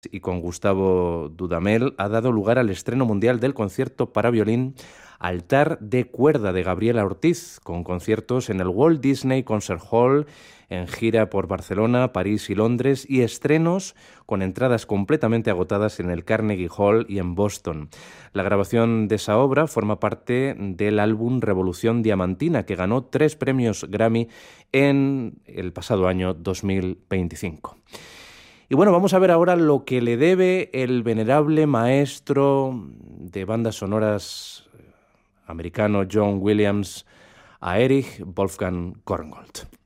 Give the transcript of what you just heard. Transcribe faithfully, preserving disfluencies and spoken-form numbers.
y con Gustavo Dudamel ha dado lugar al estreno mundial del concierto para violín Altar de cuerda de Gabriela Ortiz, con conciertos en el Walt Disney Concert Hall, en gira por Barcelona, París y Londres, y estrenos con entradas completamente agotadas en el Carnegie Hall y en Boston. La grabación de esa obra forma parte del álbum Revolución Diamantina, que ganó tres premios Grammy en el pasado año dos mil veinticinco. Y bueno, vamos a ver ahora lo que le debe el venerable maestro de bandas sonoras americano John Williams a Erich Wolfgang Korngold.